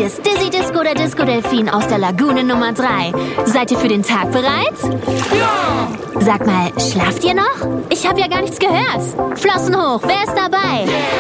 ist Dizzy Disco, der Disco-Delfin aus der Lagune Nummer 3. Seid ihr für den Tag bereit? Ja! Sag mal, schlaft ihr noch? Ich habe ja gar nichts gehört. Flossen hoch, wer ist dabei?